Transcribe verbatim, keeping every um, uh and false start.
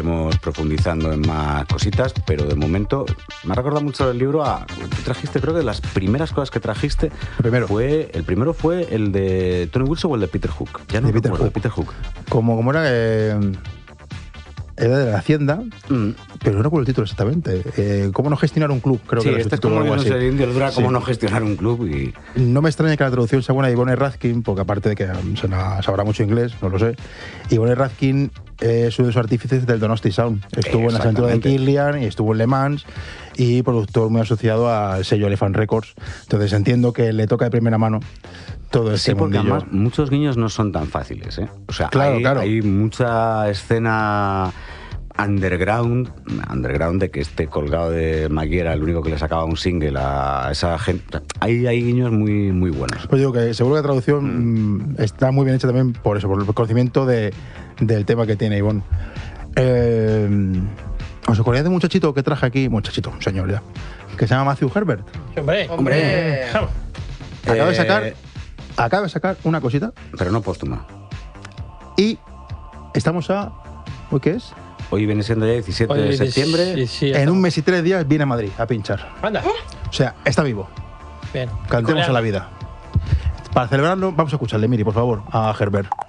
iremos profundizando en más cositas, pero de momento me ha recordado mucho el libro a... Tú trajiste, creo que de las primeras cosas que trajiste... Primero. Fue, el primero fue el de Tony Wilson o el de Peter Hook. Ya no de Peter recuerdo, Hook. de Peter Hook. Como, como era... Eh, era de la Hacienda, Mm. pero no recuerdo el título exactamente. Eh, ¿Cómo no gestionar un club? Creo Sí, que era este es su título, como algo no así. sé, el indio dura cómo Sí. no gestionar un club y... No me extraña que la traducción sea buena de Ivone Razkin, porque aparte de que um, se la- sabrá mucho inglés, no lo sé. Ivone Razkin es uno de los artífices del Donosti Sound. Estuvo en las aventuras de Exactamente. Killian y estuvo en Le Mans y productor muy asociado al sello Elephant Records. Entonces entiendo que le toca de primera mano todo este Sí, porque mundillo. además muchos guiños no son tan fáciles, ¿eh? O sea, Claro, hay, claro. hay mucha escena underground, underground de que esté colgado de Maguera, el único que le sacaba un single a esa gente. Hay, hay guiños muy, muy buenos. Pues digo que seguro que la traducción mm, está muy bien hecha también por eso, por el conocimiento de, del tema que tiene Ivonne. Eh, ¿Os acordáis de un muchachito que traje aquí? Muchachito, un señor ya. Que se llama Matthew Herbert. Hombre, Hombre. Acaba de Eh, sacar, acaba de sacar una cosita Pero no póstuma. y estamos a... ¿hoy qué es? Hoy viene siendo ya diecisiete de Oye, septiembre. Sí, sí, En está. un mes y tres días viene a Madrid a pinchar. Anda. O sea, está vivo. Bien. Cantemos Coreano. a la vida. Para celebrarlo, vamos a escucharle, Miri, por favor, a Herbert.